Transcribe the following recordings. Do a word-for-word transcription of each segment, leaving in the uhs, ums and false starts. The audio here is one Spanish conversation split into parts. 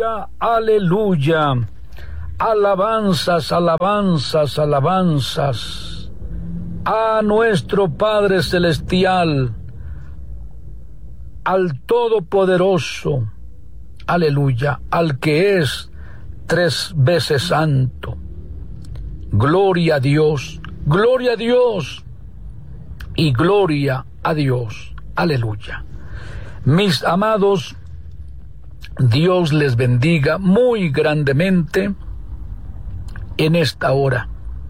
Aleluya, aleluya. Alabanzas, alabanzas, alabanzas a nuestro Padre Celestial, al Todopoderoso, aleluya, al que es tres veces santo. Gloria a Dios, gloria a Dios y gloria a Dios, aleluya. Mis amados, Dios les bendiga muy grandemente en esta hora.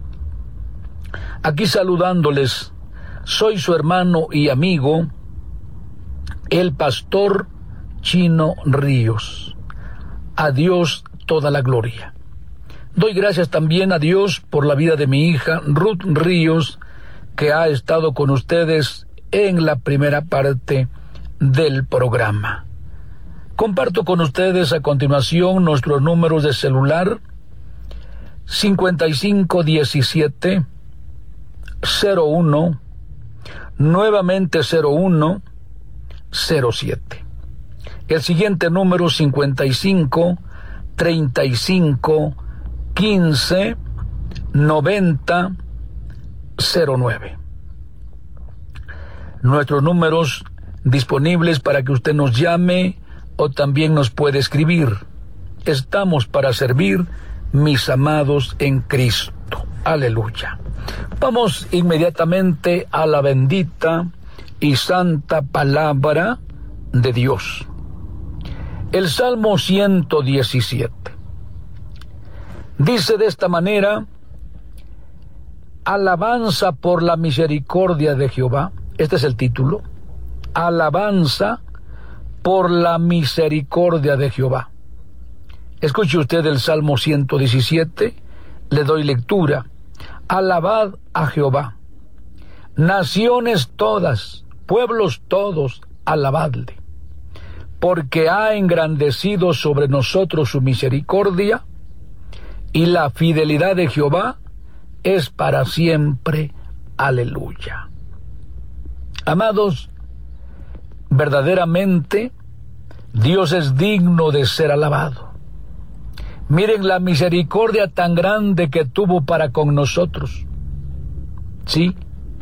Aquí saludándoles, soy su hermano y amigo, el pastor Chino Ríos. A Dios toda la gloria. Doy gracias también a Dios por la vida de mi hija Ruth Ríos, que ha estado con ustedes en la primera parte del programa. Comparto con ustedes a continuación nuestros números de celular: cincuenta y cinco diecisiete cero uno, nuevamente cero uno cero siete. El siguiente número: cincuenta y cinco treinta y cinco quince noventa cero nueve. Nuestros números disponibles para que usted nos llame o también nos puede escribir. Estamos para servir, mis amados en Cristo. Aleluya. Vamos inmediatamente a la bendita y santa palabra de Dios. El Salmo ciento diecisiete dice de esta manera: alabanza por la misericordia de Jehová. Este es el título. Alabanza por la misericordia de Jehová. Escuche usted el Salmo ciento diecisiete, le doy lectura. Alabad a Jehová. Naciones todas, pueblos todos, alabadle. Porque ha engrandecido sobre nosotros su misericordia, y la fidelidad de Jehová es para siempre. Aleluya. Amados, verdaderamente Dios es digno de ser alabado. Miren la misericordia tan grande que tuvo para con nosotros. Sí,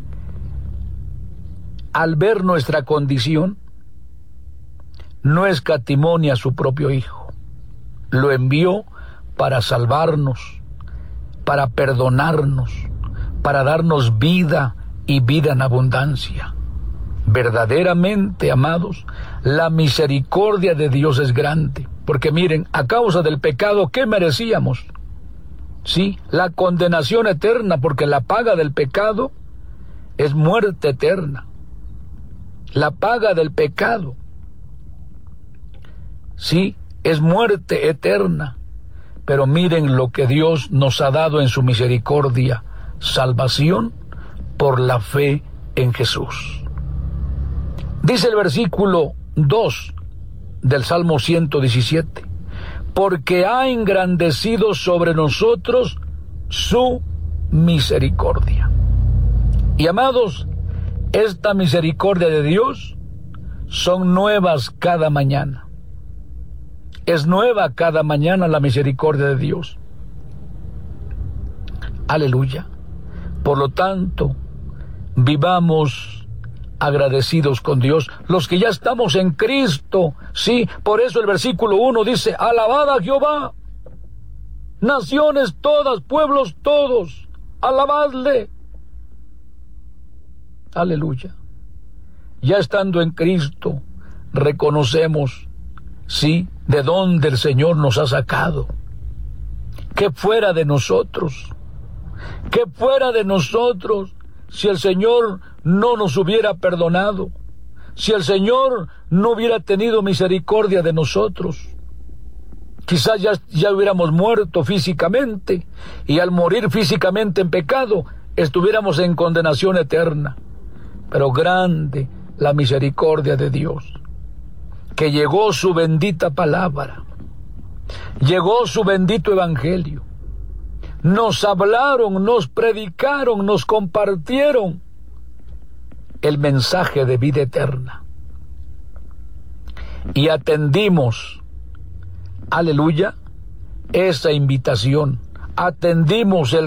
al ver nuestra condición, no escatimó ni a su propio Hijo. Lo envió para salvarnos, para perdonarnos, para darnos vida y vida en abundancia. Verdaderamente, amados, la misericordia de Dios es grande, porque miren, a causa del pecado, ¿qué merecíamos? Sí, la condenación eterna, porque la paga del pecado es muerte eterna. La paga del pecado, sí, es muerte eterna. Pero miren lo que Dios nos ha dado en su misericordia: salvación por la fe en Jesús. Dice el versículo dos del Salmo ciento diecisiete: porque ha engrandecido sobre nosotros su misericordia. Y amados, esta misericordia de Dios son nuevas cada mañana. Es nueva cada mañana la misericordia de Dios. Aleluya. Por lo tanto, vivamos agradecidos con Dios, los que ya estamos en Cristo. Sí, por eso el versículo uno dice: alabad a Jehová, naciones todas, pueblos todos, alabadle. Aleluya. Ya estando en Cristo, reconocemos, sí, de dónde el Señor nos ha sacado. Que fuera de nosotros, que fuera de nosotros, si el Señor no nos hubiera perdonado, si el Señor no hubiera tenido misericordia de nosotros, quizás ya, ya hubiéramos muerto físicamente, y al morir físicamente en pecado, estuviéramos en condenación eterna. Pero grande la misericordia de Dios, que llegó su bendita palabra, llegó su bendito evangelio, nos hablaron, nos predicaron, nos compartieron el mensaje de vida eterna, y atendimos aleluya, esa invitación. Atendimos el